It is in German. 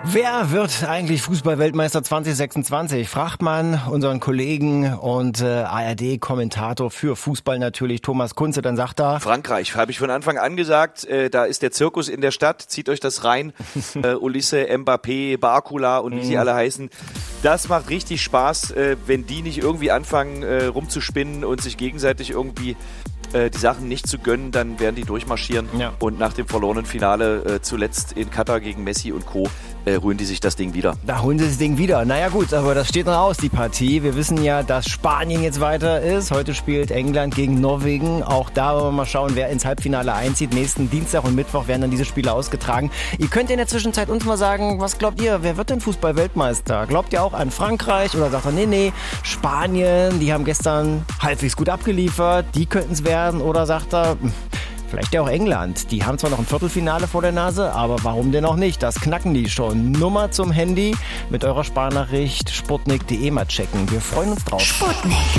Wer wird eigentlich Fußball-Weltmeister 2026? Fragt man unseren Kollegen und ARD-Kommentator für Fußball natürlich, Thomas Kunze, dann sagt er... Frankreich, habe ich von Anfang an gesagt, da ist der Zirkus in der Stadt, zieht euch das rein. Ulisse, Mbappé, Barcola und wie sie alle heißen. Das macht richtig Spaß, wenn die nicht irgendwie anfangen rumzuspinnen und sich gegenseitig irgendwie die Sachen nicht zu gönnen, dann werden die durchmarschieren. Ja. Und nach dem verlorenen Finale zuletzt in Katar gegen Messi und Co. Holen die sich das Ding wieder. Da holen sie das Ding wieder. Naja gut, aber das steht noch aus, die Partie. Wir wissen ja, dass Spanien jetzt weiter ist. Heute spielt England gegen Norwegen. Auch da wollen wir mal schauen, wer ins Halbfinale einzieht. Nächsten Dienstag und Mittwoch werden dann diese Spiele ausgetragen. Ihr könnt in der Zwischenzeit uns mal sagen, was glaubt ihr, wer wird denn Fußball-Weltmeister? Glaubt ihr auch an Frankreich oder sagt ihr, nee, Spanien, die haben gestern halbwegs gut abgeliefert, die könnten es werden? Oder sagt er, vielleicht ja auch England. Die haben zwar noch ein Viertelfinale vor der Nase, aber warum denn auch nicht? Das knacken die schon. Nummer zum Handy mit eurer Sparnachricht sputnik.de mal checken. Wir freuen uns drauf. Sputnik.